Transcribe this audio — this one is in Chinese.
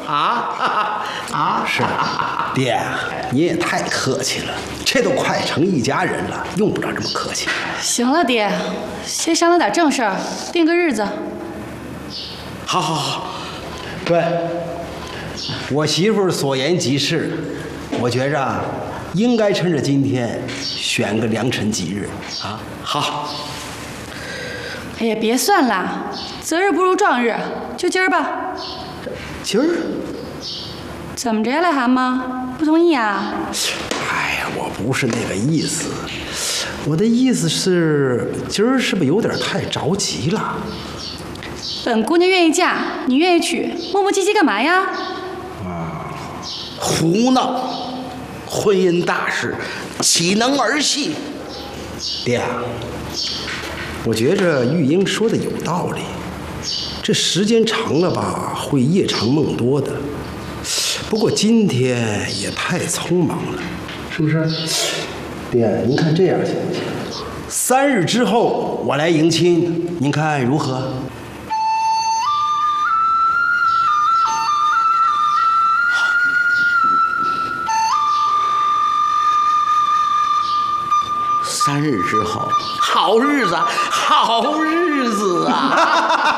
是，爹，你也太客气了，这都快成一家人了，用不着这么客气。 行了，爹，先商量点正事儿，定个日子。 好，对，我媳妇所言极是，我觉着应该趁着今天选个良辰吉日啊。好。 哎呀，别算了，择日不如撞日，就今儿吧。 今儿？ 怎么着呀，癞蛤蟆？不同意啊？ 哎呀，我不是那个意思，我的意思是，今儿是不是有点太着急了？ 本姑娘愿意嫁，你愿意娶，磨磨唧唧干嘛呀？ 胡闹！婚姻大事，岂能儿戏？ 爹啊，我觉着玉英说的有道理，这时间长了吧，会夜长梦多的。不过今天也太匆忙了，是不是？爹，您看这样行不行？3日之后我来迎亲，您看如何 ？3日之后，好日子，好日子啊！